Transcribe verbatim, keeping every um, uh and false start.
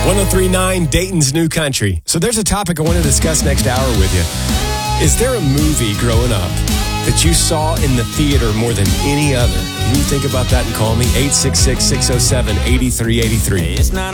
one oh three point nine Dayton's New Country. So there's a topic I want to discuss next hour with you. Is there a movie growing up that you saw in the theater more than any other? Can you think about that and call me? eight six six, six oh seven, eight three eight three. It's not